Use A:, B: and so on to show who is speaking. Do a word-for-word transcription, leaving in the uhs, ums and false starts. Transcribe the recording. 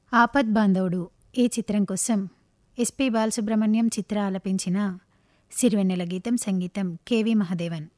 A: ఆపద్ బాంధవుడు ఈ చిత్రం కోసం ఎస్పి బాలసుబ్రహ్మణ్యం చిత్ర ఆలపించిన సిరివెన్నెల గీతం, సంగీతం కెవి మహదేవన్.